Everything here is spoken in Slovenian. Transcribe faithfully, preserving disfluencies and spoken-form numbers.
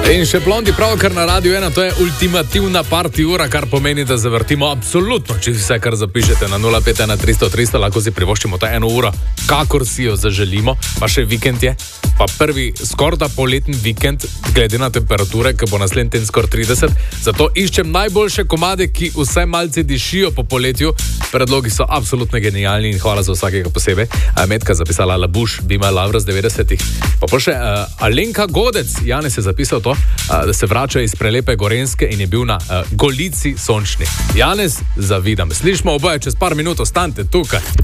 In še Blondi pravkar na Radiu ena, to je ultimativna party ura, kar pomeni, da zavrtimo absolutno čisto vse, kar zapišete na nula pet ena tristo tristo, lahko si privoščimo ta eno uro, kakor si jo zaželimo, pa še vikend je, pa prvi skorda poletni vikend, glede na temperature, ki bo naslednji teden skor trideset, zato iščem najboljše komade, ki vsaj malce dišijo po poletju, predlogi so absolutno genialni in hvala za vsakega posebej. Metka zapisala Labuš, Be My Lover z devetdesetih, pa pa še uh, Alenka Godec, Janez je zapisal to, uh, da se vrača iz prelepe Gorenjske in je bil na uh, Golici sončni. Janez, zavidam. Slišimo oboje čez par minut, ostanite tukaj.